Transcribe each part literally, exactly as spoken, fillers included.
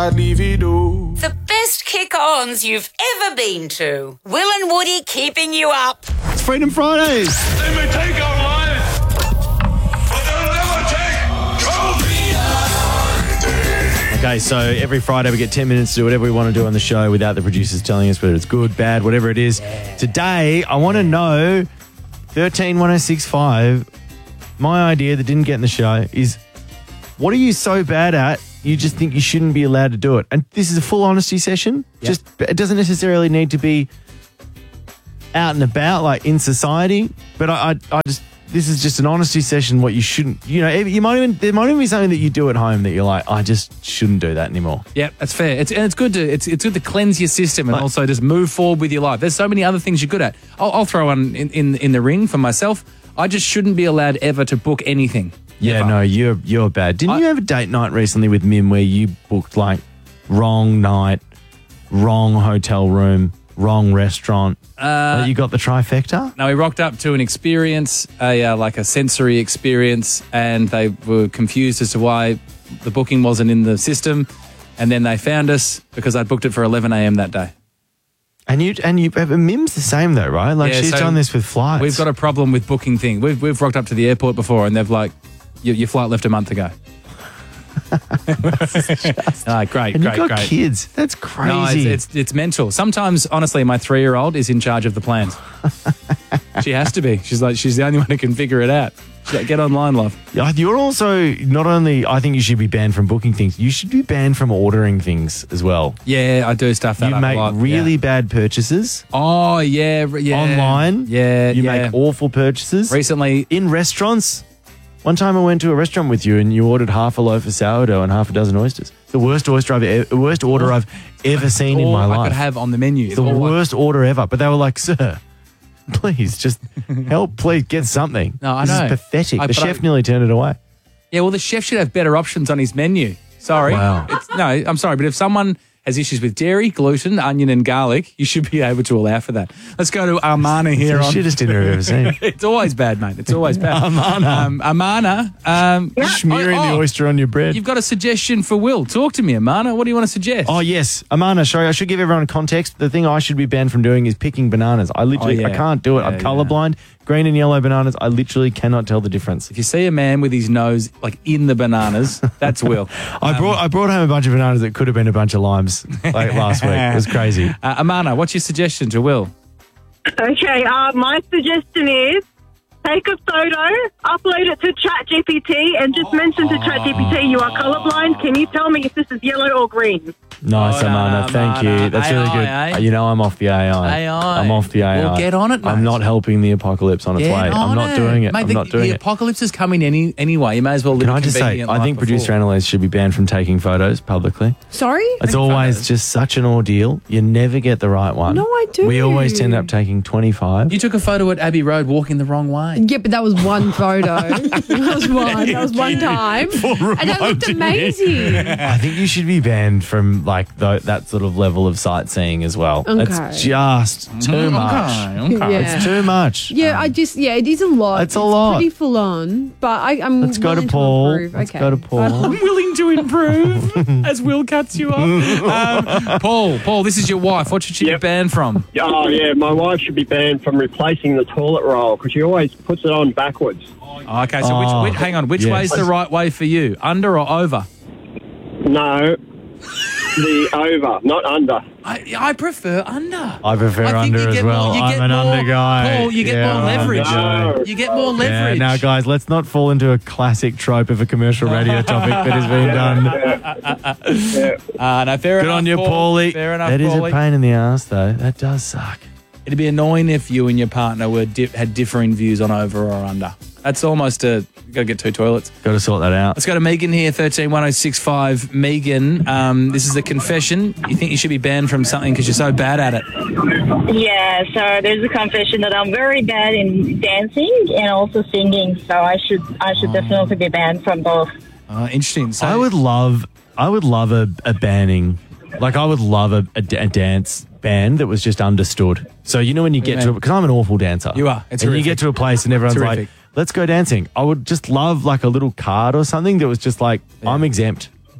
The best kick-ons you've ever been to. Will and Woody keeping you up. It's Freedom Fridays. They may take our lives, but they'll never take trophies. Okay, so every Friday we get ten minutes to do whatever we want to do on the show without the producers telling us whether it's good, bad, whatever it is. Yeah. Today, I want to know, thirteen one oh six five, my idea that didn't get in the show is, what are you so bad at you just think you shouldn't be allowed to do it? And this is a full honesty session. Yep. Just it doesn't necessarily need to be out and about, like in society. But I, I, I just this is just an honesty session. What you shouldn't, you know, you might even there might even be something that you do at home that you're like, I just shouldn't do that anymore. Yeah, that's fair. It's and it's good to it's it's good to cleanse your system and like, also just move forward with your life. There's so many other things you're good at. I'll, I'll throw one in, in in the ring for myself. I just shouldn't be allowed ever to book anything. Yeah, Ever. no, you're you're bad. Didn't I, you have a date night recently with Mim where you booked like wrong night, wrong hotel room, wrong restaurant? Uh, you got the trifecta? No, we rocked up to an experience, a uh, like a sensory experience, and they were confused as to why the booking wasn't in the system, and then they found us because I'd booked it for eleven a.m. that day. And you and you, Mim's the same though, right? Like yeah, she's so done this with flights. We've got a problem with booking things. We've we've rocked up to the airport before, and they've like, your, your flight left a month ago. just, ah, great, and great, you've got great. Kids, that's crazy. No, it's, it's it's mental. Sometimes, honestly, my three-year-old is in charge of the plans. She has to be. She's like she's the only one who can figure it out. Like, get online, love. You're also not only. I think you should be banned from booking things. You should be banned from ordering things as well. Yeah, I do stuff that you up make a lot. really yeah. bad purchases. Oh yeah, yeah. Online. Yeah, you yeah. make awful purchases. Recently in restaurants. One time I went to a restaurant with you and you ordered half a loaf of sourdough and half a dozen oysters. The worst oyster I've ever, worst order I've ever seen in my life. I could have on the menu. The worst order ever. But they were like, sir, please just help. Please get something. No, I this know. is pathetic. I, the chef I, nearly turned it away. Yeah, well, the chef should have better options on his menu. Sorry. Wow. It's, no, I'm sorry, but if someone has issues with dairy, gluten, onion and garlic, you should be able to allow for that. Let's go to Armana here. It's the on, shittest dinner I've ever seen. It's always bad, mate. It's always bad. Armana. Um, Armana. Um, yeah. Smearing oh, oh, the oyster on your bread. You've got a suggestion for Will. Talk to me, Armana. What do you want to suggest? Oh, yes. Amana, sorry, I should give everyone context. The thing I should be banned from doing is picking bananas. I literally, oh, yeah. I can't do it. Yeah, I'm colourblind. Yeah. Green and yellow bananas, I literally cannot tell the difference. If you see a man with his nose like in the bananas, that's Will. I um, brought I brought home a bunch of bananas that could have been a bunch of limes like last week. It was crazy. Uh, Amana, what's your suggestion to Will? Okay, uh, my suggestion is take a photo, upload it to ChatGPT, and just mention to ChatGPT you are colourblind. Can you tell me if this is yellow or green? Nice, oh, Amana. No, Thank Amana. you. That's A I, really good. eh? You know I'm off the A I. A I. I'm off the A I. Well, get on it, mate. I'm not helping the apocalypse on its get way. On I'm not it. doing it. Mate, I'm the, not doing the it. The apocalypse is coming any anyway. You may as well live Can a I just say, I think producer analysts should be banned from taking photos publicly. Sorry? It's always photos. just such an ordeal. You never get the right one. No, I do. We always end up taking twenty-five. You took a photo at Abbey Road walking the wrong way. Yeah, but that was one photo. That was one. That was one time. And it looked amazing. I think you should be banned from like the, that sort of level of sightseeing as well. Okay. It's just too Mm-hmm. much. Okay, okay. Yeah. It's too much. Yeah, I just, yeah, it is a lot. It's a lot. Pretty full on, but I, I'm Let's go to willing Paul. improve. Let's okay. go to Paul. I'm willing to improve as Will cuts you off. Um, Paul, Paul, this is your wife. What should she Yep. be banned from? Oh, yeah, my wife should be banned from replacing the toilet roll because she always puts it on backwards. Oh, okay, so Oh, which, which, hang on, which yes. way is the right way for you? Under or over? No, the over, not under. I, I prefer under. I prefer I think under you as get well. more- you I'm get an more- under guy. Paul, you get Yeah, more I'm an leverage. under guy. No. You get more Yeah, leverage. now, guys, let's not fall into a classic trope of a commercial radio topic that has been done. Yeah. Uh, no, fair Good enough, on you, Paul. Paulie. Fair enough, That is a Paulie. pain in the ass, though. That does suck. It'd be annoying if you and your partner were di- had differing views on over or under. That's almost a... You've got to get two toilets. Got to sort that out. Let's go to Megan here, thirteen one oh six five. Megan, um, this is a confession. You think you should be banned from something because you're so bad at it. Yeah, so there's a confession that I'm very bad in dancing and also singing, so I should I should definitely be banned from both. Uh, interesting. So I would love, I would love a, a banning. Like, I would love a, a, a dance ban that was just understood. So, you know, when you get Yeah. to, because I'm an awful dancer. You are. It's and horrific. you get to a place and everyone's Terrific. like, let's go dancing. I would just love like a little card or something that was just like, I'm exempt.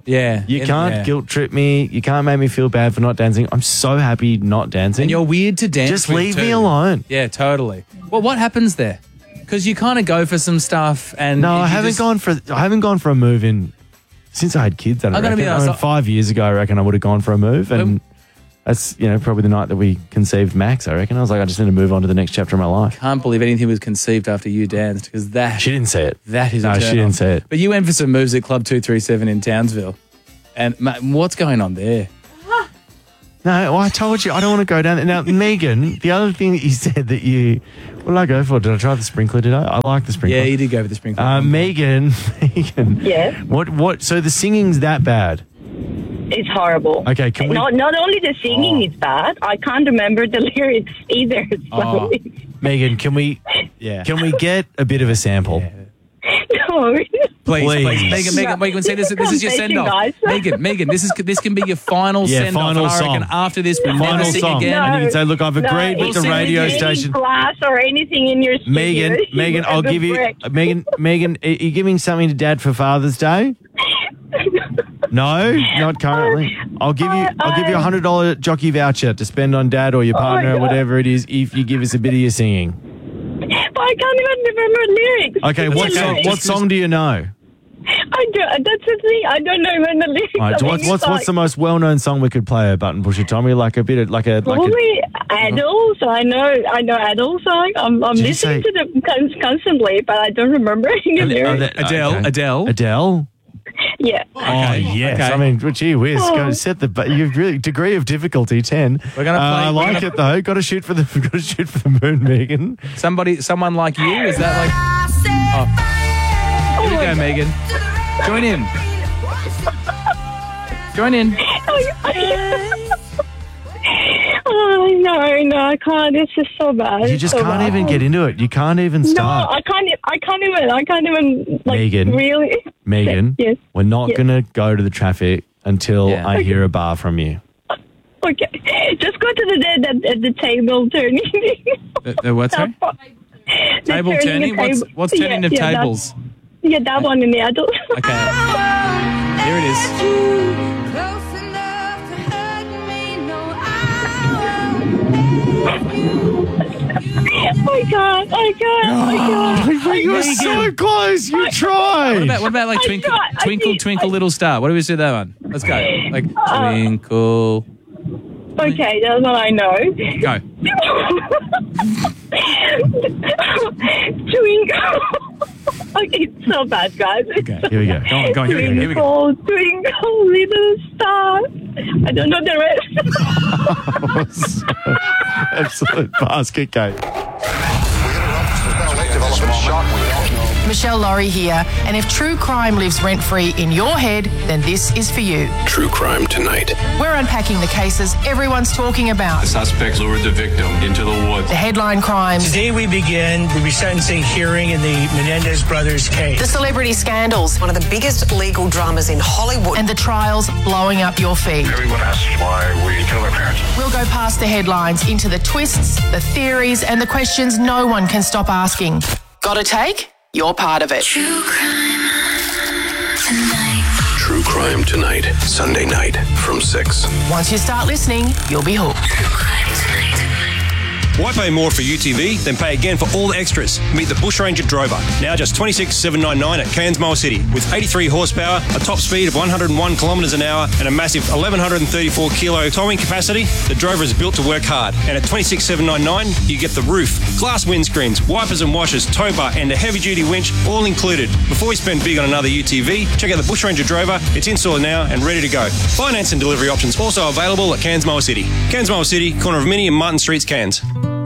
Yeah. You And- can't yeah. guilt trip me. You can't make me feel bad for not dancing. I'm so happy not dancing. And you're weird to dance Just with leave me too. alone. Yeah, totally. Well, what happens there? Because you kind of go for some stuff and No, you I haven't just- gone for. I haven't gone for a move in since I had kids. I, I'm don't gonna be reckon. I honest, mean, I- five years ago, I reckon I would have gone for a move, and that's you know probably the night that we conceived Max. I reckon I was like, I just need to move on to the next chapter of my life. Can't believe anything was conceived after you danced because that She didn't say it. that is No, a she turn didn't on. say it. But you went for some moves at Club two three seven in Townsville, and ma- what's going on there? No, well, I told you I don't want to go down there. Now, Megan, the other thing that you said that you, what did I go for? Did I try the sprinkler? Did I? I like the sprinkler. Yeah, you did go for the sprinkler. Uh, Megan, Megan. Yes. What? What? So the singing's that bad? It's horrible. Okay, can we? Not not only the singing is bad, I can't remember the lyrics either. So Oh. Megan, can we? yeah. Can we get a bit of a sample? no. Please, please, Please. Megan, Megan, Megan, say this. This is your Confession, send off, guys. Megan, Megan. This is this can be your final Yeah, send off. final And I reckon song. after this, we never Final sing song. again. And you can say, look, I've agreed no, with the if radio there's any station. glass or anything in your studio, Megan, you Megan, have I'll a give you, brick. Megan, Megan, are you giving something to Dad for Father's Day? No, not currently. I'll give you, I'll give you a hundred dollar jockey voucher to spend on Dad or your partner or God. whatever it is if you give us a bit of your singing. But I can't even remember lyrics. Okay, what You know, song? What song do you know? I don't. That's the thing. I don't know when the lyrics. All right, I so mean, what's it's what's what's the like- most well known song we could play? A button pusher, Tommy, like a bit of like a like a. Probably Adele. So I know. I know Adele song. I'm, I'm Did you listening say- to them con- constantly, but I don't remember any Oh, lyrics. that- Adele, okay. Adele. Adele. Yeah. Oh yes, Okay. I mean, well, gee whiz, Oh. go set the bu- you really degree of difficulty ten. We're gonna Uh, play- I we're like gonna- it though. Got to shoot for the got to shoot for the moon, Megan. Somebody, someone like you. Is that like? Oh, here you go, Megan. Join in. Join in. Oh no, no, I can't. It's just so bad. You It's just so can't bad. even get into it. You can't even No, start. I can't. e- I can't even. I can't even. Like, Megan. Really. Megan, Yes. we're not Yes. gonna go to the traffic until Yeah. I hear a bar from you. Okay. Just go to the dead at, at the table turning. The, the what? Sorry? The Table turning. a What's table- what's turning yeah, of yeah, that- tables? Yeah, that one in the adult. Okay. Here it is. I can't. I can't. I can't. I You're can't. so close. You tried. What about what about like I twinkle tried. I twinkle did. twinkle I- little star? What do we do that one? Let's go. Like Uh, twinkle. Okay, that's what I know. Go. Twinkle. Okay, it's so bad, guys. Okay, here we go. Go on. Go on. Here we go. Here we go. Twinkle, twinkle, little star. I don't know the rest. Absolute basket cake. Michelle Laurie here, and if true crime lives rent-free in your head, then this is for you. True crime tonight. We're unpacking the cases everyone's talking about. The suspects lured the victim into the woods. The headline crimes, Today we begin the resentencing hearing in the Menendez brothers case. the celebrity scandals, One of the biggest legal dramas in Hollywood. and the trials blowing up your feed. Everyone asks why we kill our parents. We'll go past the headlines into the twists, the theories, and the questions no one can stop asking. Got a take? You're part of it. True crime tonight. Sunday night from six. Once you start listening, you'll be hooked. Why pay more for U T V than pay again for all the extras? Meet the Bushranger Drover, now just twenty-six thousand seven hundred ninety-nine dollars at Cairns Mile City. With eighty-three horsepower, a top speed of one hundred one kilometres an hour, and a massive eleven thirty-four kilo towing capacity, the Drover is built to work hard. And at twenty-six thousand seven hundred ninety-nine dollars, you get the roof, glass windscreens, wipers and washers, tow bar, and a heavy-duty winch, all included. Before we spend big on another U T V, check out the Bushranger Drover. It's installed now and ready to go. Finance and delivery options also available at Cairns Mile City. Cairns Mile City, corner of Minnie and Martin Streets, Cairns.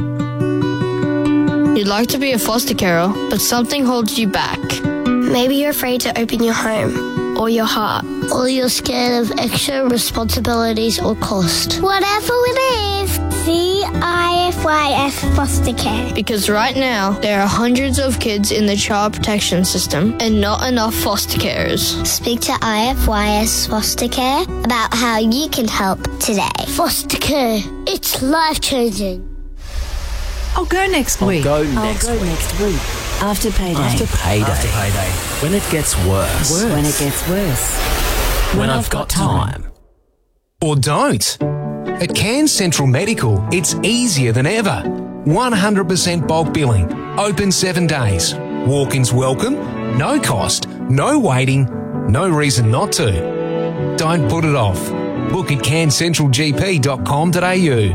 You'd like to be a foster carer, but something holds you back. Maybe you're afraid to open your home Or your heart. or you're scared of extra responsibilities or cost. Whatever it is, C I F Y S Foster Care. Because right now, there are hundreds of kids in the child protection system and not enough foster carers. Speak to I F Y S Foster Care about how you can help today. Foster Care, it's life-changing. I'll go next I'll week. go next I'll go week. next week. After payday. After payday. After payday. When it gets worse. When it gets worse. when I've got time. Or don't. At Cairns Central Medical, it's easier than ever. one hundred percent bulk billing, open seven days. Walk-ins welcome, no cost, no waiting, no reason not to. Don't put it off. Book at cairns central g p dot com dot a u.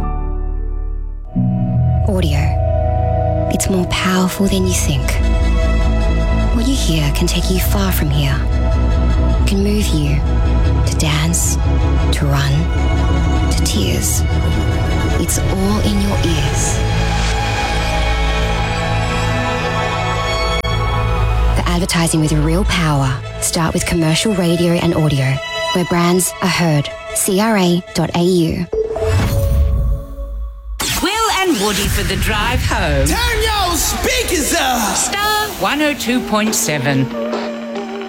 Audio. It's more powerful than you think. What you hear can take you far from here. It can move you to dance, to run, to tears. It's all in your ears. For advertising with real power, start with commercial radio and audio, where brands are heard. c r a dot a u. Will and Woody for the drive home. Turn your speakers up! Star one oh two point seven.